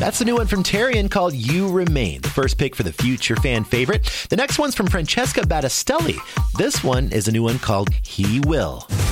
That's the new one from Tarian called You Remain, the first pick for the future fan favorite. The next one's from Francesca Battistelli. This one is a new one called He Will.